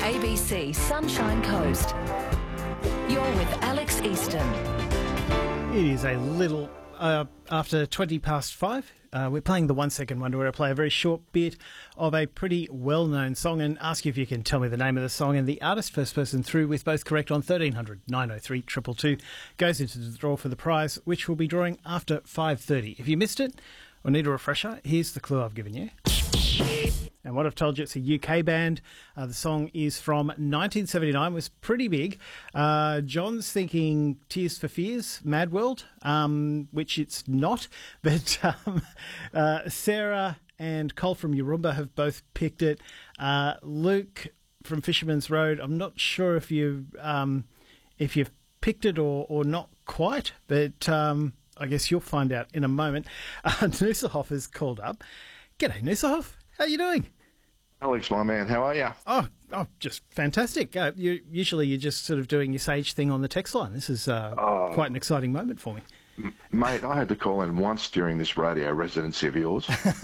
ABC Sunshine Coast. You're with Alex Easton. It is a little after 20 past 5. We're playing the 1 Second Wonder, where I play a very short bit of a pretty well-known song and ask you if you can tell me the name of the song and the artist. First person through with both correct on 1300 903 222 goes into the draw for the prize, which we'll be drawing after 5:30. If you missed it or need a refresher, here's the clue I've given you. And what I've told you, it's a UK band. The song is from 1979, was pretty big. John's thinking Tears for Fears, Mad World, which it's not. But Sarah and Cole from Yoorumba have both picked it. Luke from Fisherman's Road, I'm not sure if you've picked it or not quite, but I guess you'll find out in a moment. Noosahoff has called up. G'day, Noosahoff. How are you doing? Alex, my man, how are you? Oh, just fantastic. Usually you're just sort of doing your sage thing on the text line. This is quite an exciting moment for me. Mate, I had to call in once during this radio residency of yours.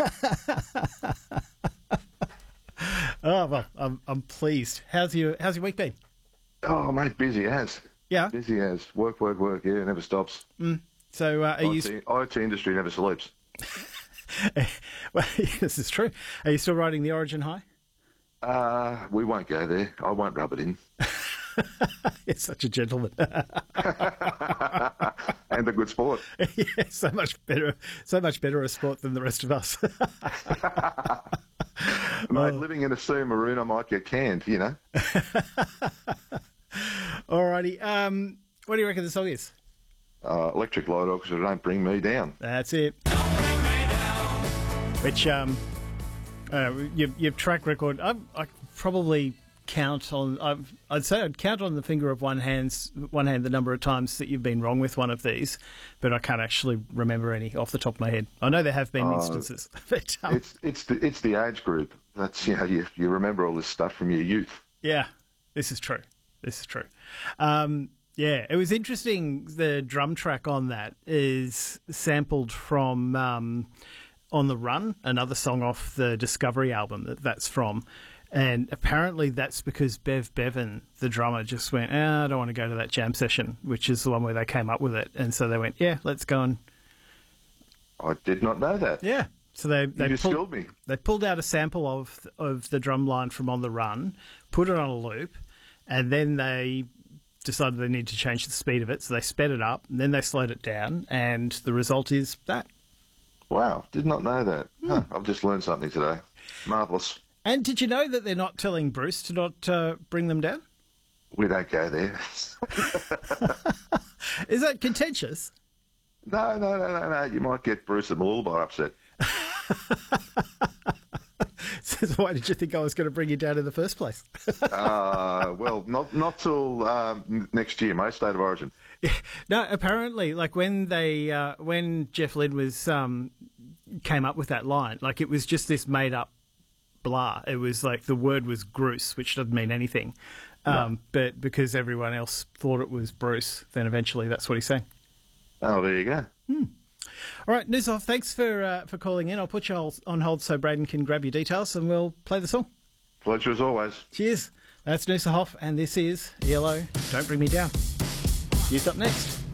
Oh, well, I'm pleased. How's your week been? Oh, mate, busy as. Yeah? Busy as. Work, yeah, never stops. So are you... IT industry never sleeps. Well, this is true. Are you still riding the Origin High? We won't go there. I won't rub it in. You're such a gentleman. And a good sport. Yeah, so much better a sport than the rest of us. Mate, living in a sea maroon, I might get canned, you know. Alrighty. What do you reckon the song is? Electric Light Orchestra, Don't Bring Me Down. That's it. Which your track record, I probably count on. I'd say I'd count on the finger of one hand the number of times that you've been wrong with one of these, but I can't actually remember any off the top of my head. I know there have been instances. But, it's the age group. That's you remember all this stuff from your youth. Yeah, this is true. Yeah, it was interesting. The drum track on that is sampled from On the Run, another song off the Discovery album that's from. And apparently that's because Bev Bevan, the drummer, just went, I don't want to go to that jam session, which is the one where they came up with it. And so they went, yeah, let's go and... I did not know that. Yeah. So they schooled me. They pulled out a sample of the drum line from On the Run, put it on a loop, and then they decided they needed to change the speed of it, so they sped it up, and then they slowed it down, and the result is that. Wow, did not know that. Huh, I've just learned something today. Marvellous. And did you know that they're not telling Bruce to not bring them down? We don't go there. Is that contentious? No. You might get Bruce and Malulbar upset. So why did you think I was going to bring you down in the first place? Well, not till next year, mate. State of Origin. Yeah. No, apparently, like when Jeff Lynne was came up with that line, like it was just this made up blah. It was like the word was Bruce, which doesn't mean anything. No. But because everyone else thought it was Bruce, then eventually that's what he's saying. Oh, there you go. All right, Noosahoff, thanks for calling in. I'll put you on hold so Braden can grab your details and we'll play the song. Pleasure as always. Cheers. That's Noosahoff, and this is ELO, Don't Bring Me Down. You've up next.